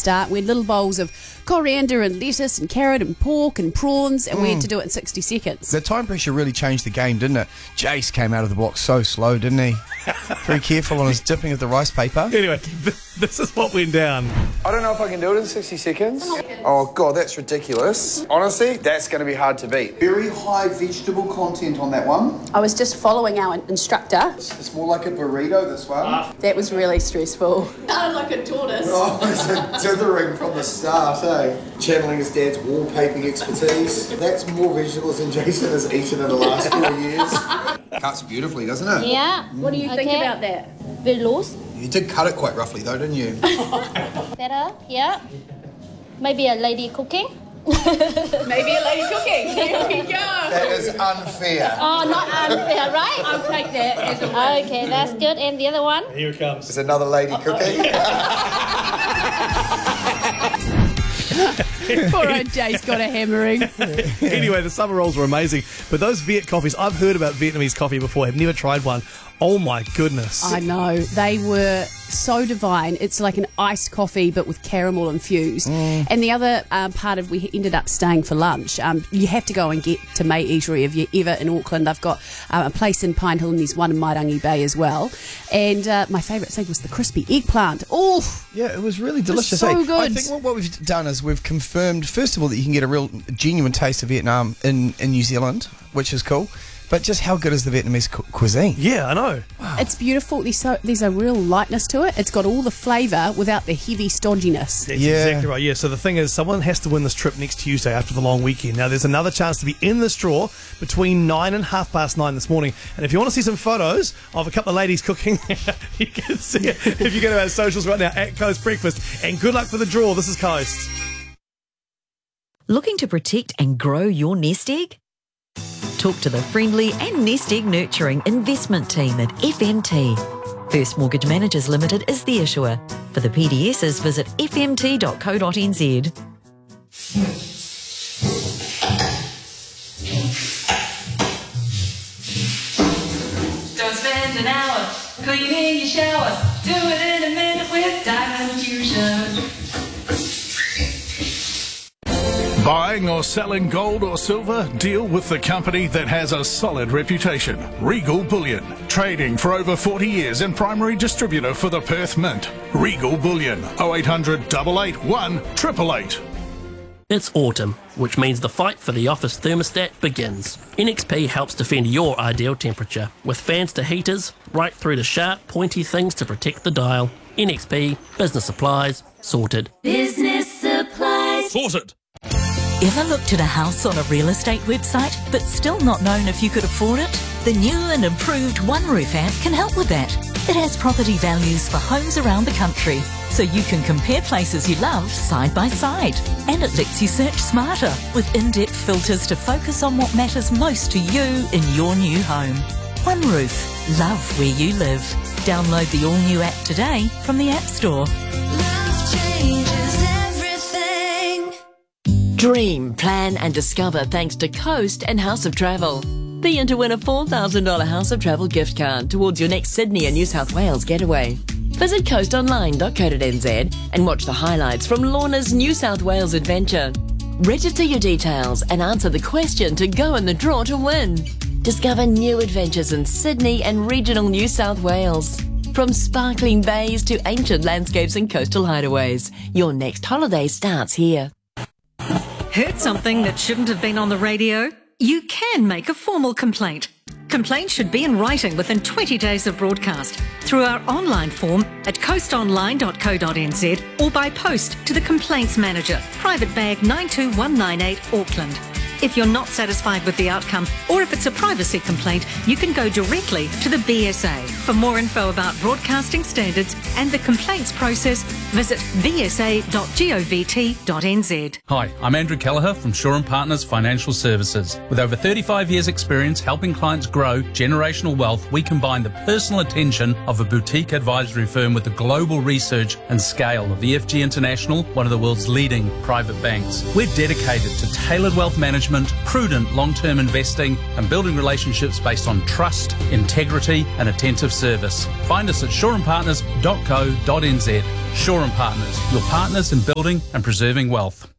start. We had little bowls of coriander and lettuce and carrot and pork and prawns, and we had to do it in 60 seconds. The time pressure really changed the game, didn't it? Jace came out of the box so slow, didn't he? Very careful on his dipping of the rice paper. Anyway, this is what went down. I don't know if I can do it in 60 seconds. Oh, God, that's ridiculous. Honestly, that's going to be hard to beat. Very high vegetable content on that one. I was just following our instructor. It's more like a burrito, this one. That was really stressful. Sounded like a tortoise. Oh, it's dithering from the start, eh? Channeling his dad's wallpaping expertise. That's more vegetables than Jason has eaten in the last 4 years. Cuts beautifully, doesn't it? Yeah. What do you think about that? Very loose. You did cut it quite roughly though, didn't you? Better, yeah. Maybe a lady cooking. Maybe a lady cooking. Here we go. That is unfair. Oh, not unfair, right? I'll take that as a win. Okay, that's good. And the other one? Here it comes. Is another lady cooking? Poor old Jay's got a hammering. Anyway, the summer rolls were amazing. But those Viet coffees, I've heard about Vietnamese coffee before. I've never tried one. Oh, my goodness. I know. They were so divine. It's like an iced coffee, but with caramel infused. And the other part of, we ended up staying for lunch. You have to go and get to May Eatery if you're ever in Auckland. I've got a place in Pine Hill and there's one in Mairangi Bay as well. And my favourite thing was the crispy eggplant. Oh, Yeah, it was really delicious. so eh? good. I think what we've done is we've confirmed, first of all, that you can get a real genuine taste of Vietnam in New Zealand, which is cool. But just how good is the Vietnamese cuisine? Yeah, I know. It's beautiful. There's a real lightness to it. It's got all the flavour without the heavy stodginess. That's Yeah. exactly right. Yeah, so the thing is, someone has to win this trip next Tuesday after the long weekend. Now, there's another chance to be in this draw between 9 and 9:30 this morning. And if you want to see some photos of a couple of ladies cooking, you can see it if you go to our socials right now at Coast Breakfast. And good luck for the draw. This is Coast. Looking to protect and grow your nest egg? Talk to the friendly and nest egg nurturing investment team at FMT. First Mortgage Managers Limited is the issuer. For the PDSs, visit fmt.co.nz. Don't spend an hour cleaning your shower. Do it in a minute with Diamond Fusion. Buying or selling gold or silver? Deal with the company that has a solid reputation. Regal Bullion. Trading for over 40 years and primary distributor for the Perth Mint. Regal Bullion. 0800 881 888. It's autumn, which means the fight for the office thermostat begins. NXP helps defend your ideal temperature, with fans to heaters, right through to sharp, pointy things to protect the dial. NXP, business supplies, sorted. Business supplies. Sorted. Ever looked at a house on a real estate website but still not known if you could afford it? The new and improved OneRoof app can help with that. It has property values for homes around the country, so you can compare places you love side by side. And it lets you search smarter with in-depth filters to focus on what matters most to you in your new home. OneRoof. Love where you live. Download the all-new app today from the App Store. Love changes everything. Dream, plan and discover thanks to Coast and House of Travel. Be in to win a $4,000 House of Travel gift card towards your next Sydney and New South Wales getaway. Visit coastonline.co.nz and watch the highlights from Lorna's New South Wales adventure. Register your details and answer the question to go in the draw to win. Discover new adventures in Sydney and regional New South Wales. From sparkling bays to ancient landscapes and coastal hideaways, your next holiday starts here. Heard something that shouldn't have been on the radio? You can make a formal complaint. Complaints should be in writing within 20 days of broadcast through our online form at coastonline.co.nz or by post to the Complaints Manager, Private Bag 92198 Auckland. If you're not satisfied with the outcome, or if it's a privacy complaint, you can go directly to the BSA. For more info about broadcasting standards and the complaints process, visit bsa.govt.nz. Hi, I'm Andrew Kelleher from Shaw & Partners Financial Services. With over 35 years' experience helping clients grow generational wealth, we combine the personal attention of a boutique advisory firm with the global research and scale of EFG International, one of the world's leading private banks. We're dedicated to tailored wealth management, prudent long-term investing, and building relationships based on trust, integrity, and attentive service. Find us at shawandpartners.co.nz. Shaw Shaw and Partners, your partners in building and preserving wealth.